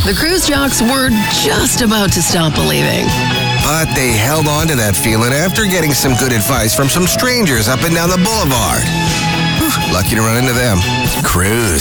The cruise jocks were just about to stop believing. But they held on to that feeling after getting some good advice from some strangers up and down the boulevard. Whew, lucky to run into them. Cruise.